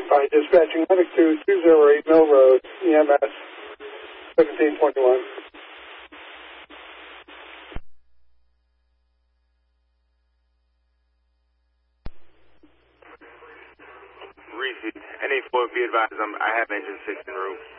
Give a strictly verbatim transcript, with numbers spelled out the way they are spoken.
All right, dispatching Lennox two, two oh eight Mill Road, E M S, seventeen twenty-one. Reese, any four, be advised, I'm, I have engine six en route.